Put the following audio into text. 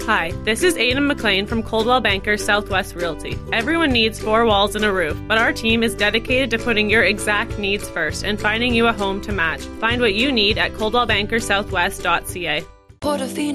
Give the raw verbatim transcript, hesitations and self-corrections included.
Hi, this is Aidan McLean from Coldwell Banker Southwest Realty. Everyone needs four walls and a roof, but our team is dedicated to putting your exact needs first and finding you a home to match. Find what you need at coldwell banker southwest dot c a. Portofino.